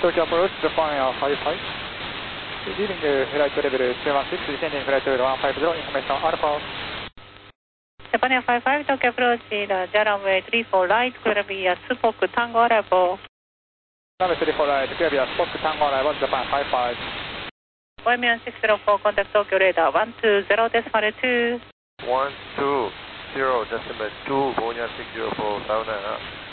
Tokyo approach, Japan 55. Leaving the flight level 216, descending flight level 150, information Alpha. Japan 55, Tokyo approach, the runway 34 right, clear via Spock Tango arrival. Runway 34 right, clear via Spock Tango arrival, Japan 55. YMN 604, contact Tokyo radar 120 decimal 2. 120 decimal 2, Bologna 604, 7